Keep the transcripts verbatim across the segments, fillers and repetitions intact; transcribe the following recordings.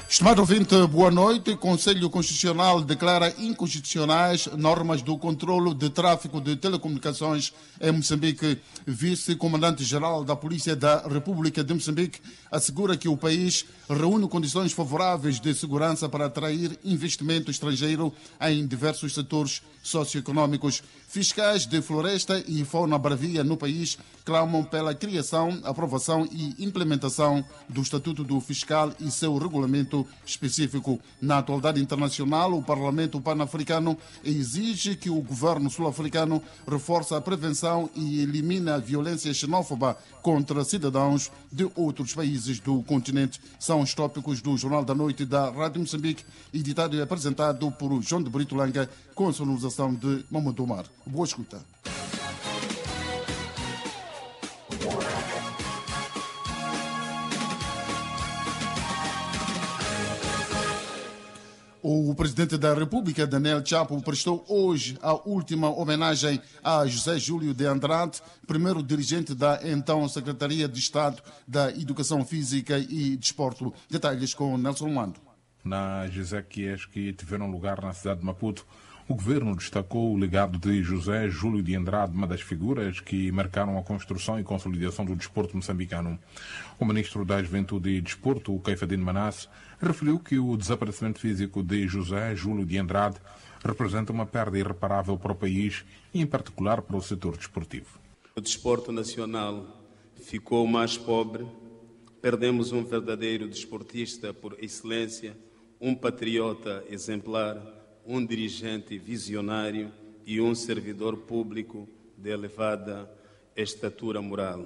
Estimado ouvinte, boa noite. O Conselho Constitucional declara inconstitucionais normas do controlo de tráfico de telecomunicações em Moçambique. Vice-comandante-geral da Polícia da República de Moçambique assegura que o país reúne condições favoráveis de segurança para atrair investimento estrangeiro em diversos setores socioeconômicos. Fiscais de floresta e fauna bravia no país clamam pela criação, aprovação e implementação do Estatuto do Fiscal e seu regulamento específico. Na atualidade internacional, o Parlamento Pan-Africano exige que o governo sul-africano reforce a prevenção e elimine a violência xenófoba contra cidadãos de outros países do continente. São os tópicos do Jornal da Noite da Rádio Moçambique, editado e apresentado por João de Brito Langa, com a sonorização de Mamadou Omar. Boa escuta. O presidente da República, Daniel Chapo, prestou hoje a última homenagem a José Júlio de Andrade, primeiro dirigente da então Secretaria de Estado da Educação Física e Desporto. Detalhes com Nelson Mando. Nas exéquias que tiveram lugar na cidade de Maputo, o governo destacou o legado de José Júlio de Andrade, uma das figuras que marcaram a construção e consolidação do desporto moçambicano. O ministro da Juventude e Desporto, o Caifadine Manasse, referiu que o desaparecimento físico de José Júlio de Andrade representa uma perda irreparável para o país e, em particular, para o setor desportivo. O desporto nacional ficou mais pobre, perdemos um verdadeiro desportista por excelência, um patriota exemplar, um dirigente visionário e um servidor público de elevada estatura moral.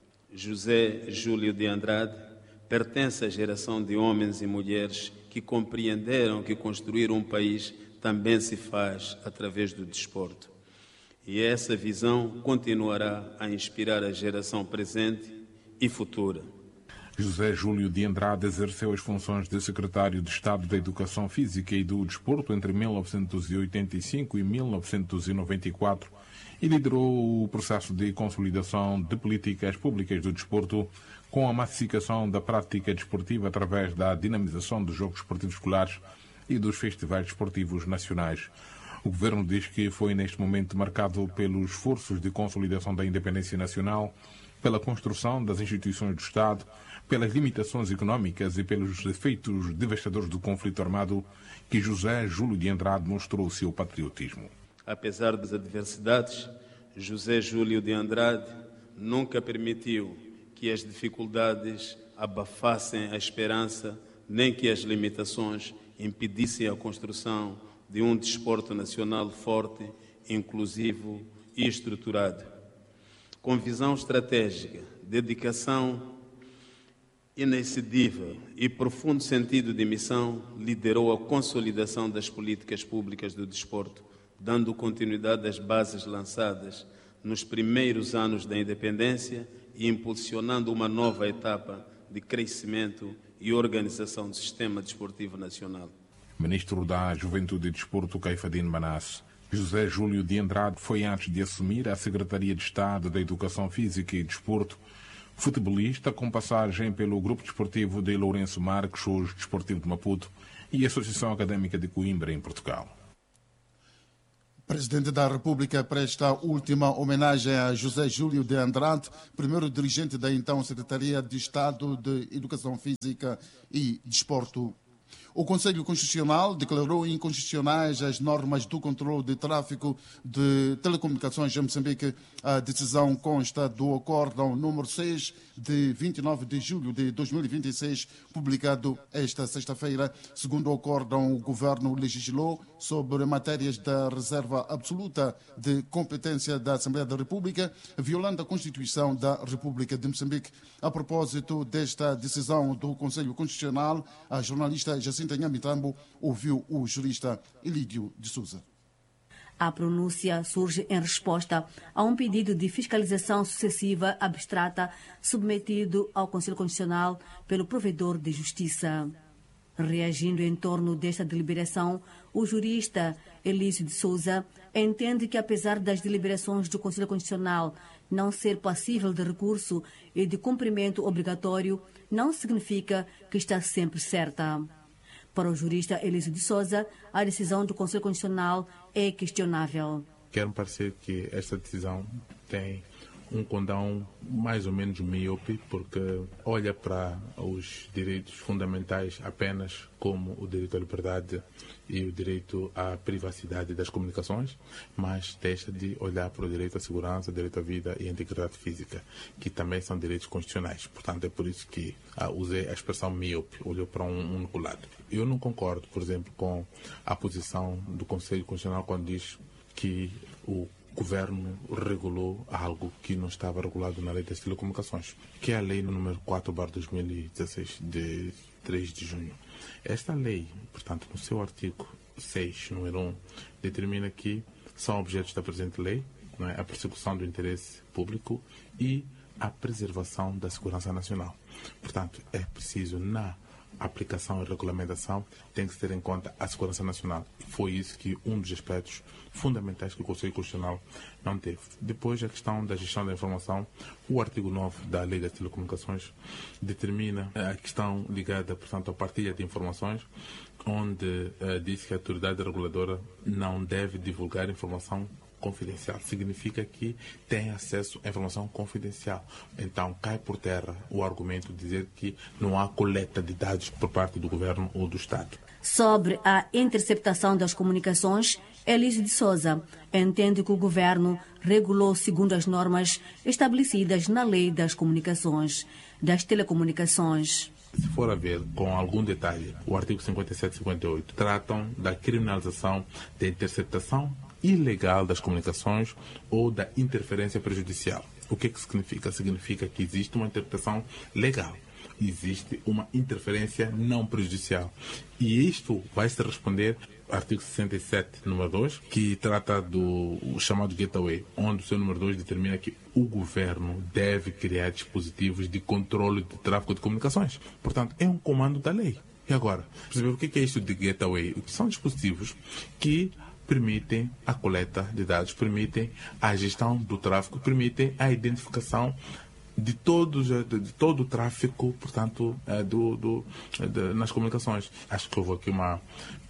José Júlio de Andrade pertence à geração de homens e mulheres que compreenderam que construir um país também se faz através do desporto. E essa visão continuará a inspirar a geração presente e futura. José Júlio de Andrade exerceu as funções de secretário de Estado da Educação Física e do Desporto entre mil novecentos e oitenta e cinco e mil novecentos e noventa e quatro e liderou o processo de consolidação de políticas públicas do desporto com a massificação da prática desportiva através da dinamização dos Jogos Esportivos Escolares e dos festivais desportivos nacionais. O governo diz que foi neste momento marcado pelos esforços de consolidação da independência nacional, pela construção das instituições do Estado, pelas limitações económicas e pelos efeitos devastadores do conflito armado, que José Júlio de Andrade mostrou o seu patriotismo. Apesar das adversidades, José Júlio de Andrade nunca permitiu que as dificuldades abafassem a esperança, nem que as limitações impedissem a construção de um desporto nacional forte, inclusivo e estruturado. Com visão estratégica, dedicação inexcedível e profundo sentido de missão, liderou a consolidação das políticas públicas do desporto, dando continuidade às bases lançadas nos primeiros anos da independência e impulsionando uma nova etapa de crescimento e organização do sistema desportivo nacional. Ministro da Juventude e Desporto, Caifadine Manasse. José Júlio de Andrade foi, antes de assumir a Secretaria de Estado da Educação Física e Desporto, futebolista com passagem pelo Grupo Desportivo de Lourenço Marques, hoje Desportivo de Maputo, e a Associação Académica de Coimbra, em Portugal. O Presidente da República presta última homenagem a José Júlio de Andrade, primeiro dirigente da então Secretaria de Estado de Educação Física e Desporto. O Conselho Constitucional declarou inconstitucionais as normas do controle de tráfico de telecomunicações em Moçambique. A decisão consta do acórdão número seis de vinte e nove de julho de dois mil e vinte e seis, publicado esta sexta-feira. Segundo o acórdão, o governo legislou sobre matérias da reserva absoluta de competência da Assembleia da República, violando a Constituição da República de Moçambique. A propósito desta decisão do Conselho Constitucional, a jornalista Jacinta Nhamitambo ouviu o jurista Elídio de Souza. A pronúncia surge em resposta a um pedido de fiscalização sucessiva abstrata submetido ao Conselho Constitucional pelo provedor de justiça. Reagindo em torno desta deliberação, o jurista Elídio de Souza entende que, apesar das deliberações do Conselho Constitucional não ser passível de recurso e de cumprimento obrigatório, não significa que está sempre certa. Para o jurista Elísio de Souza, a decisão do Conselho Constitucional é questionável. Quero parecer que esta decisão tem um condão mais ou menos míope, porque olha para os direitos fundamentais apenas como o direito à liberdade e o direito à privacidade das comunicações, mas deixa de olhar para o direito à segurança, direito à vida e à integridade física, que também são direitos constitucionais. Portanto, é por isso que ah, usei a expressão míope, olhou para um único lado. Eu não concordo, por exemplo, com a posição do Conselho Constitucional quando diz que o o governo regulou algo que não estava regulado na Lei das Telecomunicações, que é a Lei número quatro barra dois mil e dezesseis, de três de junho. Esta lei, portanto, no seu artigo seis, número um, determina que são objetos da presente lei, não é, a persecução do interesse público e a preservação da segurança nacional. Portanto, é preciso, na aplicação e regulamentação, tem que se ter em conta a segurança nacional. Foi isso que um dos aspectos fundamentais que o Conselho Constitucional não teve. Depois, a questão da gestão da informação, o artigo nove da Lei das Telecomunicações determina a questão ligada, portanto, à partilha de informações, onde uh, diz que a autoridade reguladora não deve divulgar informação confidencial. Significa que tem acesso à informação confidencial. Então, cai por terra o argumento de dizer que não há coleta de dados por parte do governo ou do Estado. Sobre a interceptação das comunicações, Elísio de Souza entende que o governo regulou segundo as normas estabelecidas na Lei das Comunicações, das Telecomunicações. Se for a ver com algum detalhe, o artigo cinquenta e sete e cinquenta e oito tratam da criminalização da interceptação ilegal das comunicações ou da interferência prejudicial. O que, que significa? Significa que existe uma interpretação legal, existe uma interferência não prejudicial. E isto vai se responder ao artigo sessenta e sete, número dois, que trata do chamado gateway, onde o seu número dois determina que o governo deve criar dispositivos de controle do tráfego de comunicações. Portanto, é um comando da lei. E agora, perceber o que é isto de gateway? São dispositivos que permitem a coleta de dados, permitem a gestão do tráfego, permitem a identificação de, todos, de, de todo o tráfego, portanto, do, do, de, nas comunicações. Acho que houve aqui uma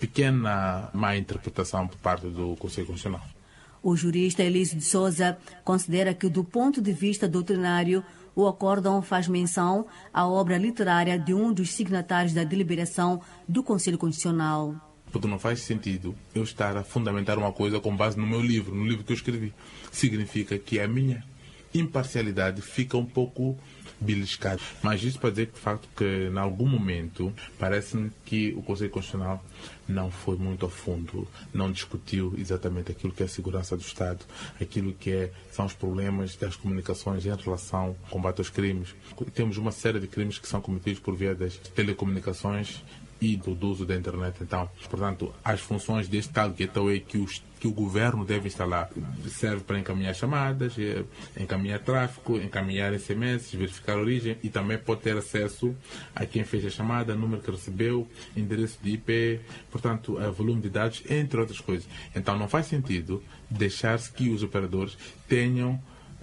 pequena má interpretação por parte do Conselho Constitucional. O jurista Elísio de Souza considera que, do ponto de vista doutrinário, o acórdão faz menção à obra literária de um dos signatários da deliberação do Conselho Constitucional. Porque não faz sentido eu estar a fundamentar uma coisa com base no meu livro, no livro que eu escrevi. Significa que a minha imparcialidade fica um pouco beliscada. Mas isso para dizer, de facto, que em algum momento parece-me que o Conselho Constitucional não foi muito a fundo, não discutiu exatamente aquilo que é a segurança do Estado, aquilo que é, são os problemas das comunicações em relação ao combate aos crimes. Temos uma série de crimes que são cometidos por via das telecomunicações e do uso da internet. Então, portanto, as funções deste tal gateway que, os, que o governo deve instalar serve para encaminhar chamadas, encaminhar tráfego, encaminhar S M S, verificar a origem e também pode ter acesso a quem fez a chamada, número que recebeu, endereço de I P, portanto, volume de dados, entre outras coisas. Então, não faz sentido deixar-se que os operadores tenham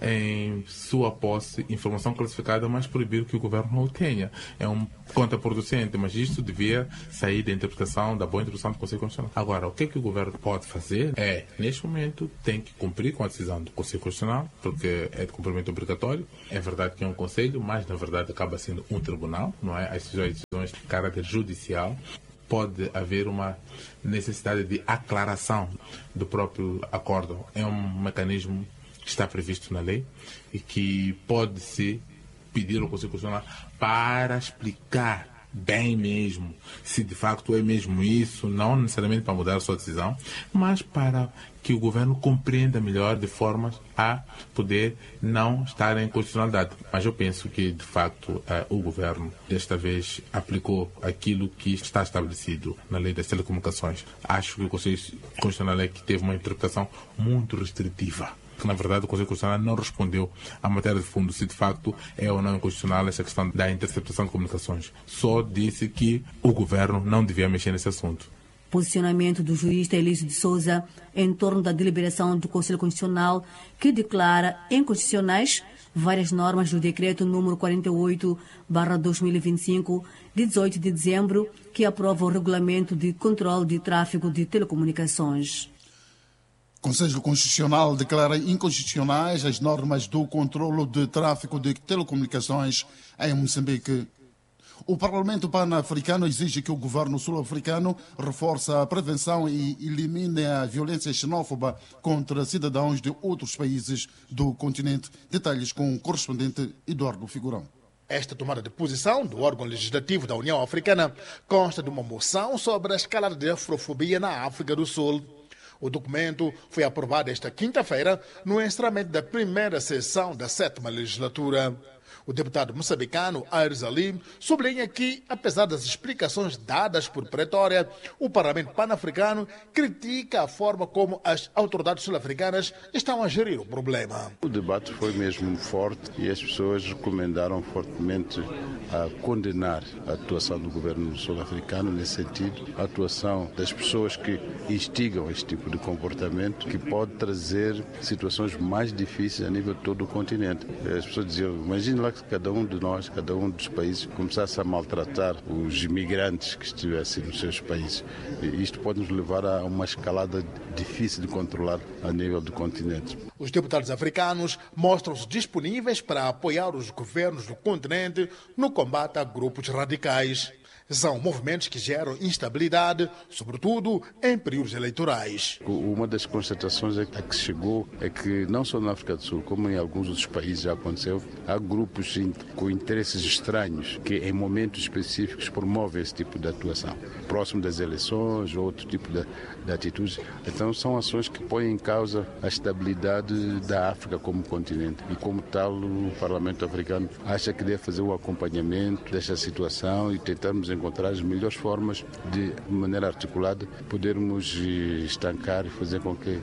em sua posse informação classificada, mas proibir que o governo não o tenha. É um contraproducente, mas isto devia sair da interpretação, da boa interpretação do Conselho Constitucional. Agora, o que é que o governo pode fazer é, neste momento, tem que cumprir com a decisão do Conselho Constitucional, porque é de cumprimento obrigatório. É verdade que é um conselho, mas na verdade acaba sendo um tribunal, não é? As decisões de caráter judicial. Pode haver uma necessidade de aclaração do próprio acordo. É um mecanismo que está previsto na lei e que pode-se pedir ao Conselho Constitucional para explicar bem mesmo se de facto é mesmo isso, não necessariamente para mudar a sua decisão, mas para que o governo compreenda melhor de forma a poder não estar em constitucionalidade. Mas eu penso que, de facto, o governo desta vez aplicou aquilo que está estabelecido na Lei das Telecomunicações. Acho que o Conselho Constitucional é que teve uma interpretação muito restritiva, que na verdade o Conselho Constitucional não respondeu à matéria de fundo se de facto é ou não inconstitucional essa questão da interceptação de comunicações. Só disse que o governo não devia mexer nesse assunto. Posicionamento do jurista Elísio de Souza em torno da deliberação do Conselho Constitucional que declara inconstitucionais várias normas do decreto número quarenta e oito barra dois mil e vinte e cinco, de dezoito de dezembro, que aprova o regulamento de controle de tráfego de telecomunicações. O Conselho Constitucional declara inconstitucionais as normas do controlo de tráfego de telecomunicações em Moçambique. O Parlamento Pan-Africano exige que o governo sul-africano reforce a prevenção e elimine a violência xenófoba contra cidadãos de outros países do continente. Detalhes com o correspondente Eduardo Figurão. Esta tomada de posição do órgão legislativo da União Africana consta de uma moção sobre a escalada de afrofobia na África do Sul. O documento foi aprovado esta quinta-feira no encerramento da primeira sessão da sétima legislatura. O deputado moçambicano Aires Ali sublinha que, apesar das explicações dadas por Pretória, o Parlamento Pan-Africano critica a forma como as autoridades sul-africanas estão a gerir o problema. O debate foi mesmo forte e as pessoas recomendaram fortemente a condenar a atuação do governo sul-africano nesse sentido, a atuação das pessoas que instigam este tipo de comportamento, que pode trazer situações mais difíceis a nível de todo o continente. As pessoas diziam, imagine lá que cada um de nós, cada um dos países, começasse a maltratar os imigrantes que estivessem nos seus países. E isto pode nos levar a uma escalada difícil de controlar a nível do continente. Os deputados africanos mostram-se disponíveis para apoiar os governos do continente no combate a grupos radicais. São movimentos que geram instabilidade, sobretudo em períodos eleitorais. Uma das constatações a que se chegou é que, não só na África do Sul, como em alguns outros países já aconteceu, há grupos com interesses estranhos que, em momentos específicos, promovem esse tipo de atuação, próximo das eleições ou outro tipo de, de atitudes. Então, são ações que põem em causa a estabilidade da África como continente. E, como tal, o Parlamento Africano acha que deve fazer o acompanhamento desta situação e tentarmos encontrar as melhores formas de, de maneira articulada, podermos estancar e fazer com que uh,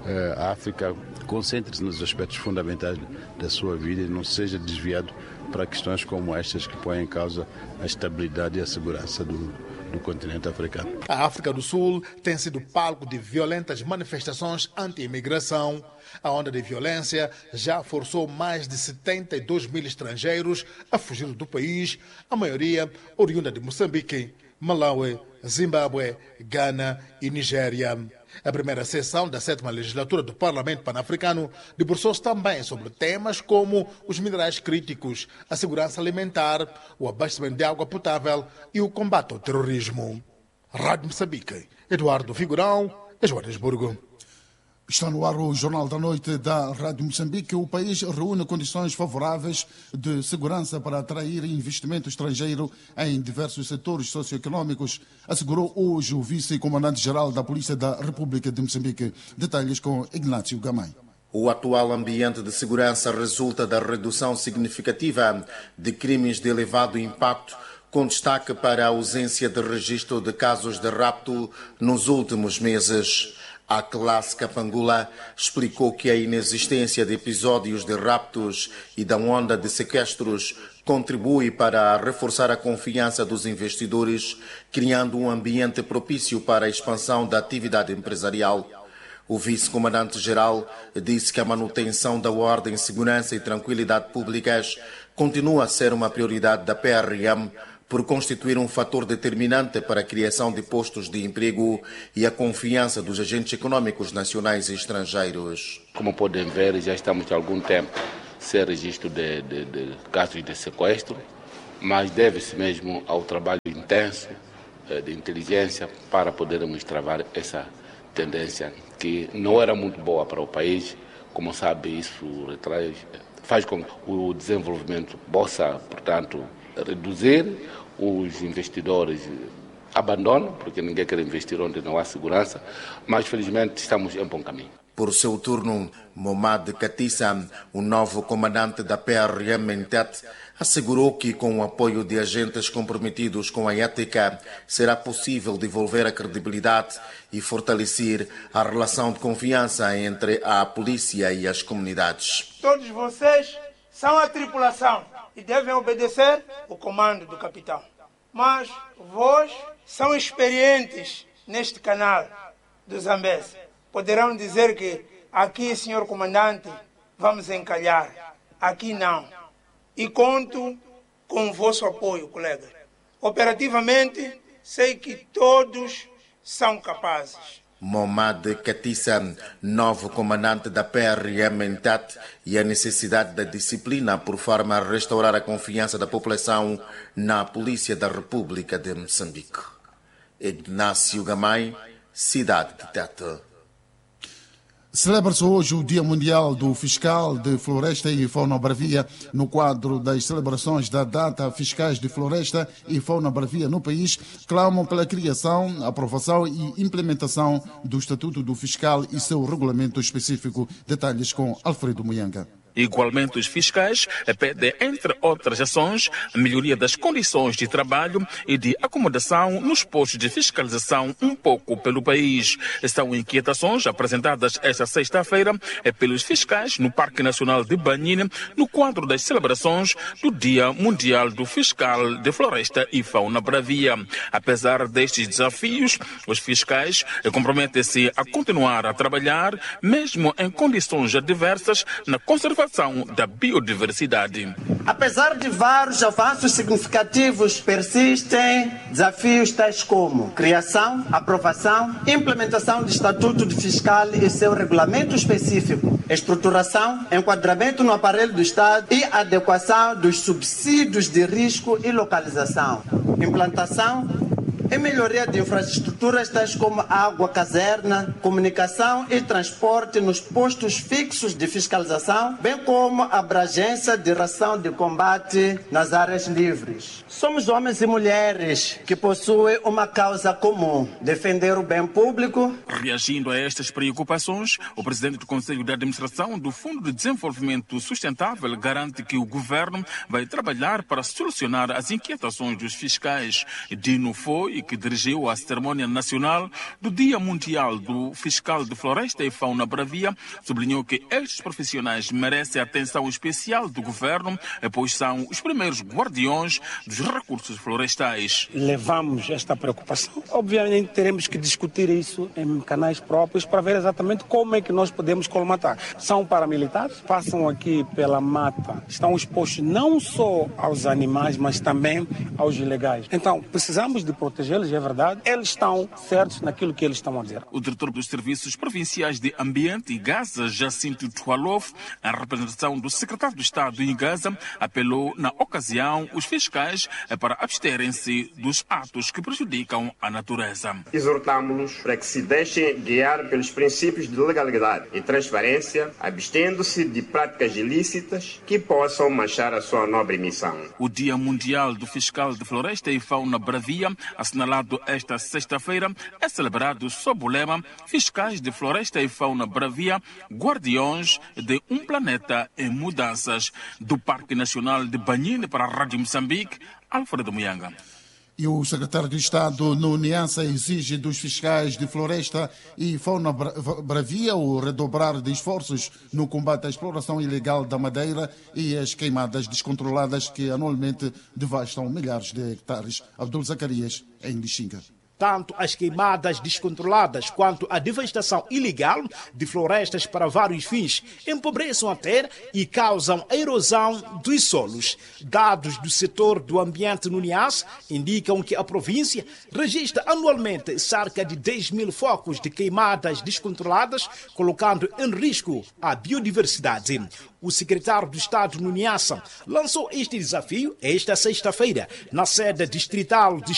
a África concentre-se nos aspectos fundamentais da sua vida e não seja desviado para questões como estas que põem em causa a estabilidade e a segurança do, do continente africano. A África do Sul tem sido palco de violentas manifestações anti-imigração. A onda de violência já forçou mais de setenta e dois mil estrangeiros a fugir do país, a maioria oriunda de Moçambique, Malawi, Zimbábue, Gana e Nigéria. A primeira sessão da sétima legislatura do Parlamento Pan-Africano debruçou-se também sobre temas como os minerais críticos, a segurança alimentar, o abastecimento de água potável e o combate ao terrorismo. Rádio Moçambique, Eduardo Figurão, Joanesburgo. Está no ar o Jornal da Noite da Rádio Moçambique. O país reúne condições favoráveis de segurança para atrair investimento estrangeiro em diversos setores socioeconômicos, assegurou hoje o vice-comandante-geral da Polícia da República de Moçambique. Detalhes com Ignácio Gamay. O atual ambiente de segurança resulta da redução significativa de crimes de elevado impacto, com destaque para a ausência de registro de casos de rapto nos últimos meses. A classe Capangula explicou que a inexistência de episódios de raptos e da onda de sequestros contribui para reforçar a confiança dos investidores, criando um ambiente propício para a expansão da atividade empresarial. O vice-comandante-geral disse que a manutenção da ordem, segurança e tranquilidade públicas continua a ser uma prioridade da P R M, por constituir um fator determinante para a criação de postos de emprego e a confiança dos agentes econômicos nacionais e estrangeiros. Como podem ver, já estamos há algum tempo sem registro de, de, de casos de sequestro, mas deve-se mesmo ao trabalho intenso de inteligência para podermos travar essa tendência que não era muito boa para o país. Como sabe, isso retrai, faz com que o desenvolvimento possa, portanto, reduzir, os investidores abandonam, porque ninguém quer investir onde não há segurança, mas felizmente estamos em bom caminho. Por seu turno, Momad Katissa, o novo comandante da P R M em Tete, assegurou que com o apoio de agentes comprometidos com a ética, será possível devolver a credibilidade e fortalecer a relação de confiança entre a polícia e as comunidades. Todos vocês são a tripulação e devem obedecer o comando do capitão. Mas vós são experientes neste canal do Zambeze, poderão dizer que aqui, senhor comandante, vamos encalhar. Aqui não. E conto com o vosso apoio, colega. Operativamente, sei que todos são capazes. Momad Katissa, novo comandante da P R M em Tete, e a necessidade da disciplina por forma a restaurar a confiança da população na Polícia da República de Moçambique. Ignácio Gamay, cidade de Tete. Celebra-se hoje o Dia Mundial do Fiscal de Floresta e Fauna Bravia. No quadro das celebrações da data, fiscais de floresta e fauna bravia no país clamam pela criação, aprovação e implementação do Estatuto do Fiscal e seu regulamento específico. Detalhes com Alfredo Muyanga. Igualmente, os fiscais pedem, entre outras ações, a melhoria das condições de trabalho e de acomodação nos postos de fiscalização um pouco pelo país. São inquietações apresentadas esta sexta-feira pelos fiscais no Parque Nacional de Banhine, no quadro das celebrações do Dia Mundial do Fiscal de Floresta e Fauna Bravia. Apesar destes desafios, os fiscais comprometem-se a continuar a trabalhar, mesmo em condições adversas, na conservação da biodiversidade. Apesar de vários avanços significativos, persistem desafios tais como criação, aprovação, implementação do Estatuto do Fiscal e seu regulamento específico, estruturação, enquadramento no aparelho do Estado e adequação dos subsídios de risco e localização, implantação e melhoria de infraestruturas tais como água caserna, comunicação e transporte nos postos fixos de fiscalização, bem como abrangência de ração de combate nas áreas livres. Somos homens e mulheres que possuem uma causa comum, defender o bem público. Reagindo a estas preocupações, o presidente do Conselho de Administração do Fundo de Desenvolvimento Sustentável garante que o governo vai trabalhar para solucionar as inquietações dos fiscais. Dino foi que dirigiu a cerimônia nacional do Dia Mundial do Fiscal de Floresta e Fauna Bravia, sublinhou que estes profissionais merecem atenção especial do governo, pois são os primeiros guardiões dos recursos florestais. Levamos esta preocupação. Obviamente teremos que discutir isso em canais próprios para ver exatamente como é que nós podemos colmatar. São paramilitares, passam aqui pela mata, estão expostos não só aos animais, mas também aos ilegais. Então, precisamos de proteger eles, é verdade, eles estão certos naquilo que eles estão a dizer. O diretor dos Serviços Provinciais de Ambiente e Gaza, Jacinto Tualov, em representação do secretário de Estado em Gaza, apelou na ocasião os fiscais para absterem-se dos atos que prejudicam a natureza. Exortamos-los para que se deixem guiar pelos princípios de legalidade e transparência, abstendo-se de práticas ilícitas que possam manchar a sua nobre missão. O Dia Mundial do Fiscal de Floresta e Fauna Bravia, assinalado esta sexta-feira, é celebrado sob o lema Fiscais de Floresta e Fauna Bravia, Guardiões de um Planeta em Mudanças. Do Parque Nacional de Banhine para a Rádio Moçambique, Alfredo Muyanga. E o secretário de Estado no Niassa exige dos fiscais de floresta e fauna bravia o redobrar de esforços no combate à exploração ilegal da madeira e as queimadas descontroladas que anualmente devastam milhares de hectares. Abdul Zacarias, em Lixinga. Tanto as queimadas descontroladas quanto a devastação ilegal de florestas para vários fins empobrecem a terra e causam a erosão dos solos. Dados do setor do ambiente no Niassa indicam que a província registra anualmente cerca de dez mil focos de queimadas descontroladas, colocando em risco a biodiversidade. O secretário de Estado no Niassa lançou este desafio esta sexta-feira na sede distrital de